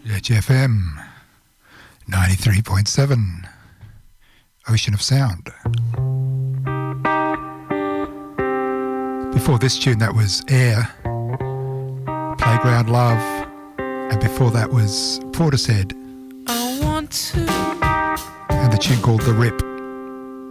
HFM 93.7 Ocean of Sound. Before this tune, that was Air, Playground Love, and before that was Portishead. I want to. And the tune called The Rip.